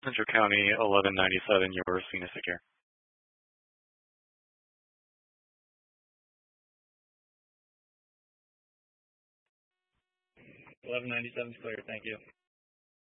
Central County 1197, your Senior Care. 1197 is clear. Thank you.